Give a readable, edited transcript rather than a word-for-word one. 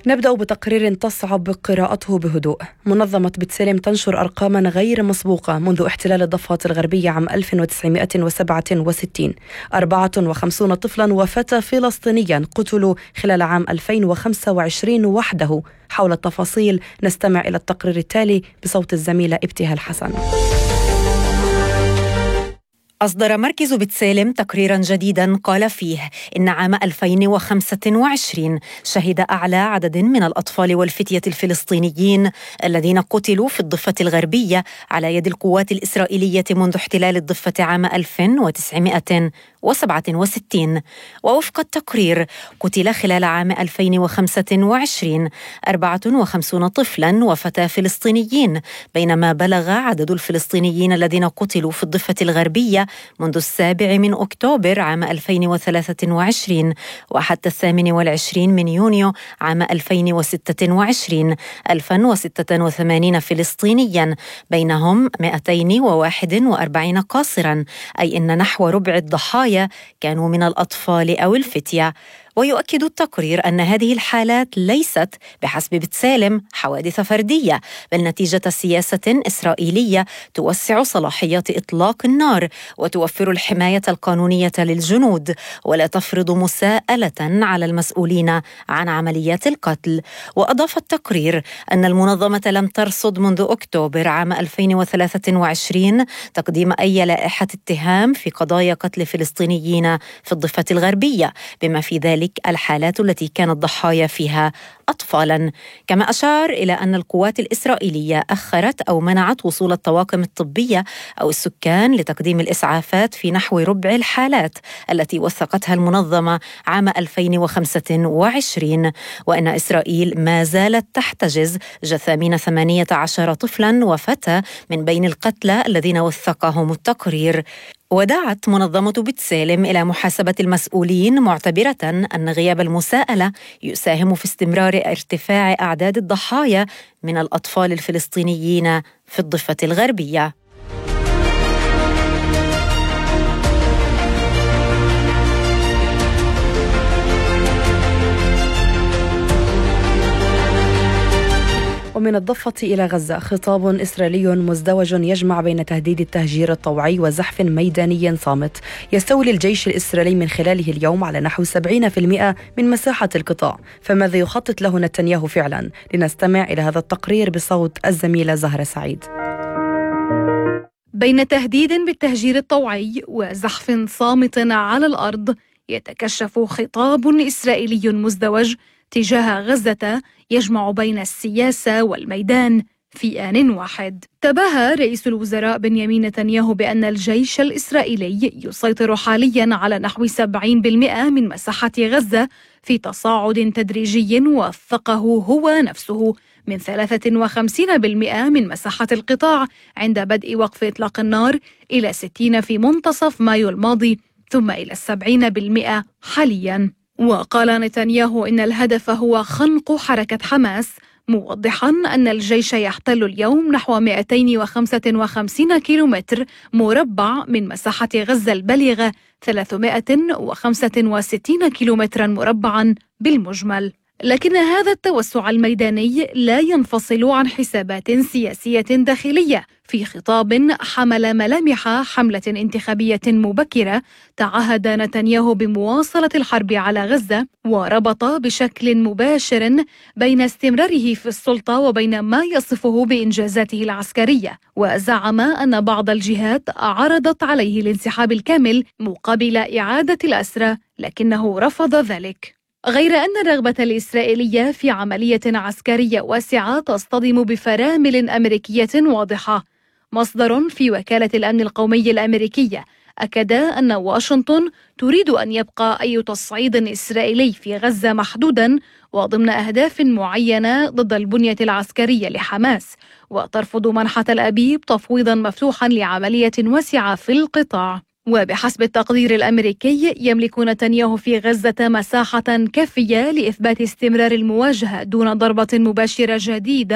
نبدأ بتقرير تصعب قراءته بهدوء. منظمة بتسلم تنشر أرقاما غير مسبوقة منذ احتلال الضفة الغربية عام 1967. 54 طفلا وفتى فلسطينيا قتلوا خلال عام 2025 وحده. حول التفاصيل نستمع إلى التقرير التالي بصوت الزميلة ابتهال حسن. أصدر مركز بتسالم تقريراً جديداً قال فيه إن عام 2025 شهد أعلى عدد من الأطفال والفتية الفلسطينيين الذين قتلوا في الضفة الغربية على يد القوات الإسرائيلية منذ احتلال الضفة عام 1967. ووفق التقرير قتل خلال عام 2025 54 طفلاً وفتاة فلسطينيين، بينما بلغ عدد الفلسطينيين الذين قتلوا في الضفة الغربية منذ 7 أكتوبر عام 2023 وحتى 28 يونيو عام 2026 1086 فلسطينياً، بينهم 241 قاصراً، أي أن نحو ربع الضحايا كانوا من الأطفال أو الفتية. ويؤكد التقرير أن هذه الحالات ليست بحسب بتسالم حوادث فردية، بل نتيجة سياسة إسرائيلية توسع صلاحيات إطلاق النار وتوفر الحماية القانونية للجنود، ولا تفرض مساءلة على المسؤولين عن عمليات القتل. وأضاف التقرير أن المنظمة لم ترصد منذ أكتوبر عام 2023 تقديم أي لائحة اتهام في قضايا قتل فلسطينيين في الضفة الغربية، بما في ذلك الحالات التي كان الضحايا فيها أطفالاً. كما أشار إلى أن القوات الإسرائيلية أخرت أو منعت وصول الطواقم الطبية أو السكان لتقديم الإسعافات في نحو ربع الحالات التي وثقتها المنظمة عام 2025، وأن إسرائيل ما زالت تحتجز جثامين 18 طفلاً وفتى من بين القتلى الذين وثقهم التقرير. ودعت منظمة بتسالم إلى محاسبة المسؤولين، معتبرة أن غياب المساءلة يساهم في استمرار ارتفاع أعداد الضحايا من الأطفال الفلسطينيين في الضفة الغربية. ومن الضفة إلى غزة، خطاب إسرائيلي مزدوج يجمع بين تهديد التهجير الطوعي وزحف ميداني صامت يستولي الجيش الإسرائيلي من خلاله اليوم على نحو 70% من مساحة القطاع. فماذا يخطط له نتنياهو فعلا؟ لنستمع إلى هذا التقرير بصوت الزميلة زهرة سعيد. بين تهديد بالتهجير الطوعي وزحف صامت على الأرض، يتكشف خطاب إسرائيلي مزدوج تجاه غزة يجمع بين السياسة والميدان في آن واحد. تباهى رئيس الوزراء بنيامين نتنياهو بأن الجيش الإسرائيلي يسيطر حاليا على نحو 70% من مساحة غزة في تصاعد تدريجي وثقه هو نفسه من 53% من مساحة القطاع عند بدء وقف إطلاق النار إلى 60 في منتصف مايو الماضي، ثم إلى 70% حاليا. وقال نتنياهو إن الهدف هو خنق حركة حماس، موضحا أن الجيش يحتل اليوم نحو 255 كيلومتر مربع من مساحة غزة البالغة 365 كيلومترا مربعا بالمجمل. لكن هذا التوسع الميداني لا ينفصل عن حسابات سياسية داخلية. في خطاب حمل ملامح حملة انتخابية مبكرة، تعهد نتنياهو بمواصلة الحرب على غزة، وربط بشكل مباشر بين استمراره في السلطة وبين ما يصفه بإنجازاته العسكرية، وزعم أن بعض الجهات عرضت عليه الانسحاب الكامل مقابل إعادة الأسرى، لكنه رفض ذلك. غير أن الرغبة الإسرائيلية في عملية عسكرية واسعة تصطدم بفرامل أمريكية واضحة. مصدر في وكالة الأمن القومي الأمريكية أكد أن واشنطن تريد أن يبقى أي تصعيد إسرائيلي في غزة محدودا وضمن أهداف معينة ضد البنية العسكرية لحماس، وترفض منح تل أبيب تفويضا مفتوحا لعملية واسعة في القطاع. وبحسب التقدير الأمريكي يملك نتنياهو في غزة مساحة كافية لإثبات استمرار المواجهة دون ضربة مباشرة جديدة